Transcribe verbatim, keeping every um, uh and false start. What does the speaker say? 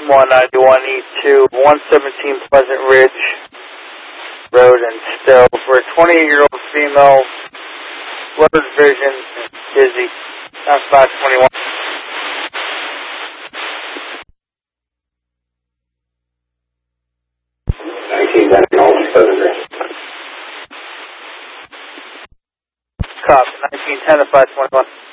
one ninety-one E two, one seventeen Pleasant Ridge Road and Still for a twenty-eight-year-old female, blurred vision, dizzy. That's five twenty-one. nineteen ten, Pleasant Ridge. Cop, nineteen ten to five twenty-one.